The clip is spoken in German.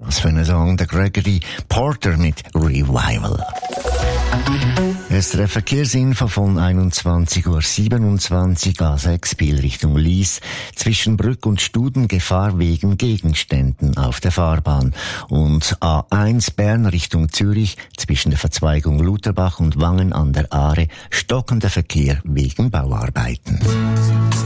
Was für ein Song, der Gregory Porter mit Revival. Es ist der Verkehrsinfo von 21.27 Uhr A6 Biel Richtung Lies. Zwischen Brück und Studen Gefahr wegen Gegenständen auf der Fahrbahn. Und A1 Bern Richtung Zürich zwischen der Verzweigung Lutherbach und Wangen an der Aare stockender Verkehr wegen Bauarbeiten.